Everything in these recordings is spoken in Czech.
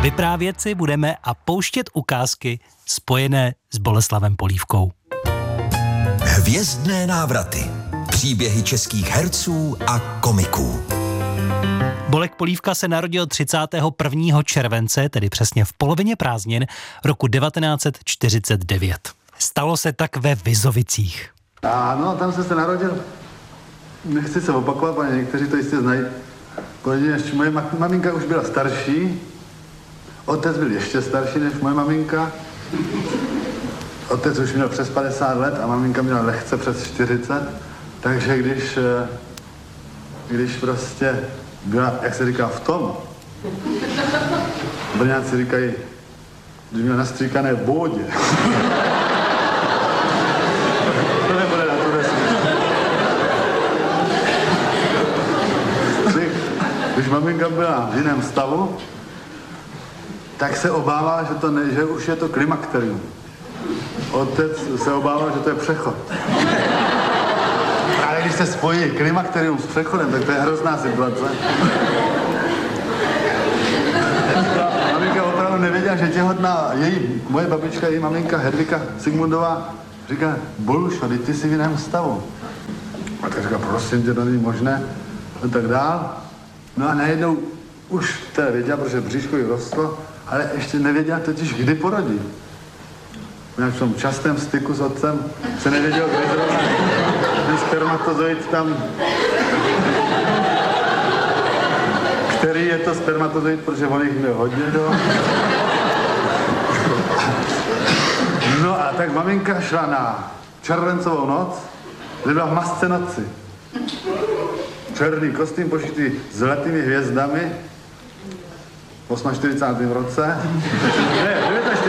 Vyprávět si budeme a pouštět ukázky spojené s Boleslavem Polívkou. Hvězdné návraty. Příběhy českých herců a komiků. Bolek Polívka se narodil 31. července, tedy přesně v polovině prázdnin roku 1949. Stalo se tak ve Vizovicích. Ano, tam jsem se narodil. Nechci se opakovat, ale někteří to jistě znají. Moje maminka už byla starší, otec byl ještě starší než moje maminka. Otec už měl přes 50 let a maminka měla lehce přes 40. Takže když prostě byla, jak se říká, v tom, Brňáci říkají, když měl nastříkané bódě. To nebude na to desku. Když maminka byla v jiném stavu, tak se obává, že už je to klimakterium. Otec se obával, že to je přechod. Ale když se spojí klimakterium s přechodem, tak to je hrozná situace. Maminka opravdu nevěděla, že těhotná moje babička, její maminka Hedvika Sigmundová říká, Bolušo, ty jsi v jiném stavu. A tak říká, prosím tě, to není možné. A tak dál. No a najednou už teda věděla, protože bříško jí rostlo, ale ještě nevěděla totiž, kdy porodí. Já v tom častém styku s otcem se nevěděl, kdy zrovna, kdy spermatozoid tam... Který je to spermatozoid, protože on jich měl hodně do... No a tak maminka šla na červencovou noc, kde byla v masce noci. Černý kostým pošitý zlatými hvězdami v 48. roce. Ne,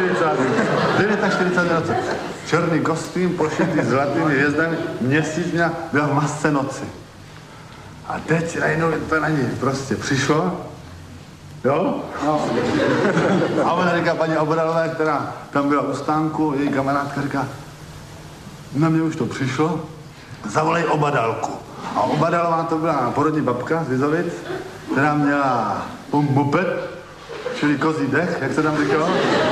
49. roce. Černý kostým pošitý zlatými hvězdami, měsíc měla, byla v masce noci. A teď najednou to na ní prostě přišlo. Jo? No. A ona říká, paní Obralové, která tam byla u stánku, její kamarádka říká, na mě už to přišlo, zavolej Obadalku. A Obadalová to byla porodní babka z Vizovic, která měla moped, čili kozí dech, jak se tam říkalo.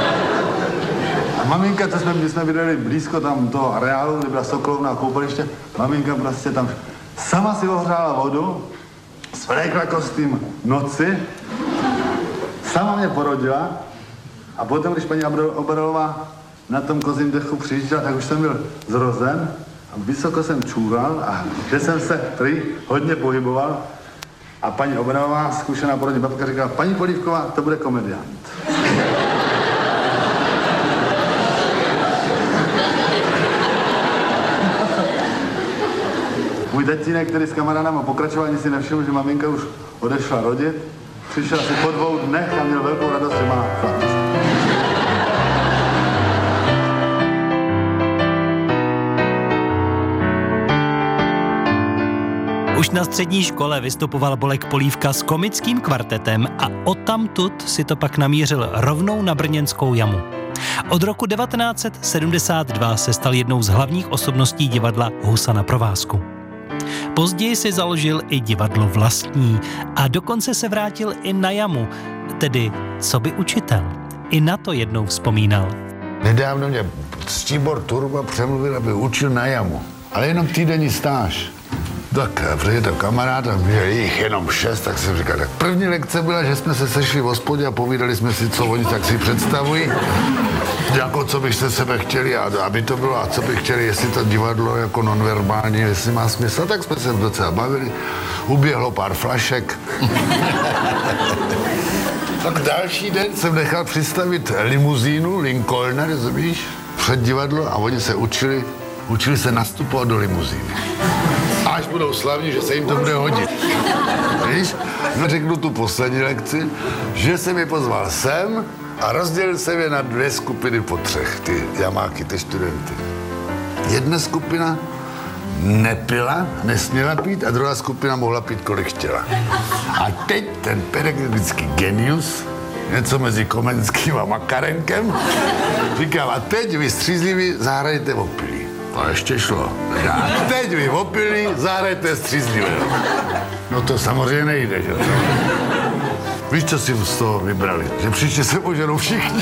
A maminka, my jsme bydleli blízko tam toho areálu, kde byla sokolovna a koupaliště, maminka prostě tam sama si ohřála vodu, svlékla kostým noci, sama mě porodila a potom, když paní Obadalová na tom kozím dechu přijížděla, tak už jsem byl zrozen a vysoko jsem čůral a že jsem se prý hodně pohyboval a paní Obadalová, zkušená porodní babka, říkala, paní Polívková, to bude komediant. Můj tatínek, který s kamarádama pokračoval, ani si nevšiml, že maminka už odešla rodit. Přišel asi po 2 dnech a měl velkou radost, že má chlapce. Už na střední škole vystupoval Bolek Polívka s komickým kvartetem a odtamtud si to pak namířil rovnou na brněnskou jamu. Od roku 1972 se stal jednou z hlavních osobností divadla Husa na provázku. Později si založil i divadlo vlastní a dokonce se vrátil i na jamu, tedy coby učitel. I na to jednou vzpomínal. Nedávno mě Ctibor Turba přemluvil, aby učil na jamu, ale jenom týdenní stáž. Tak, protože to kamarád, a je jich jenom 6, tak jsem říkal, tak první lekce byla, že jsme se sešli v hospodě a povídali jsme si, co oni tak si představují, jako co bych se sebe chtěli, a aby to bylo, a co bych chtěli, jestli to divadlo jako nonverbální, jestli má smysl, tak jsme se docela bavili, uběhlo pár flašek. Tak další den jsem nechal přistavit limuzínu, Lincolna, rozumíš, před divadlo a oni se učili se nastupovat do limuzíny. Až budou slavní, že se jim to bude hodit. Víš? No řeknu tu poslední lekci, že jsem je pozval sem a rozdělil jsem je na 2 skupiny po 3, ty jamáky, ty studenty. Jedna skupina nepila, nesměla pít a druhá skupina mohla pít, kolik chtěla. A teď ten pedagogický genius, něco mezi Komenským a Makarenkem, říkal, a teď vy střízliví zahrajte opilí. To ještě šlo. A teď vy opilí zahrajte střízlivé. No to samozřejmě nejde, že? Víš, co si z toho vybrali? Že příště se požerou všichni.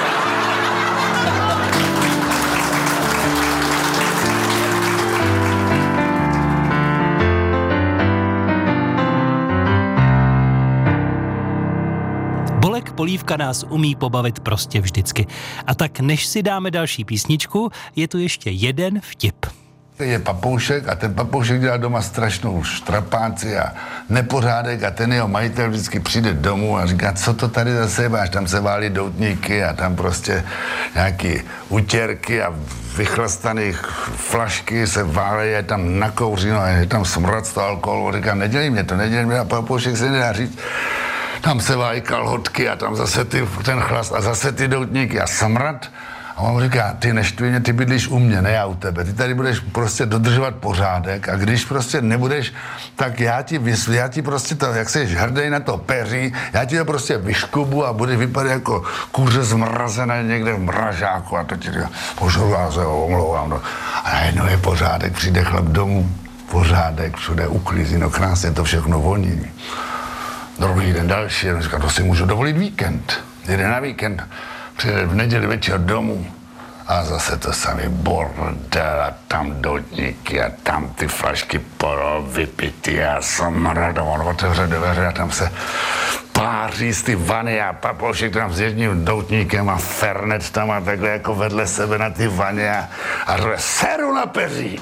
Bolek Polívka nás umí pobavit prostě vždycky. A tak než si dáme další písničku, je tu ještě jeden vtip. Je papoušek a ten papoušek dělá doma strašnou štrapáci a nepořádek a ten jeho majitel vždycky přijde domů a říká, co to tady zase máš, tam se válí doutníky a tam prostě nějaký utěrky a vychlastané flašky se válejí, je tam nakouřeno a je tam smrad z toho alkoholu. Říká, nedělej mě to, a papoušek se nedá říct. Tam se válí kalhotky a tam zase ten chlast a zase ty doutníky a smrad. A on říká, ty neštví mě, ty bydlíš u mě, ne já u tebe. Ty tady budeš prostě dodržovat pořádek a když prostě nebudeš, tak já ti prostě to, jak jsi hrdej na to peří, já ti to prostě vyškubu a budeš vypadat jako kuře zmrazené někde v mražáku a to ti říká, pošlu, já se omlouvám. No. A najednou je pořádek, přijde chlap domů, pořádek, všude uklízí, no krásně to všechno voní. Druhý den další, a říká, to si můžu dovolit víkend. Jde na víkend, přijde v neděli večer domů a zase to samý bordel a tam doutníky a tam ty flašky polo vypitý a smrad. On otevře dveře a tam se páří z ty vany a papoušek tam s jedním doutníkem a Fernet tam a takhle jako vedle sebe na ty vaně a řve, seru na peří.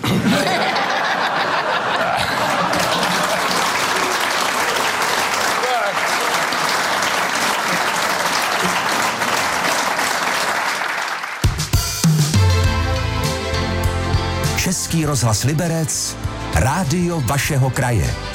Český rozhlas Liberec, rádio vašeho kraje.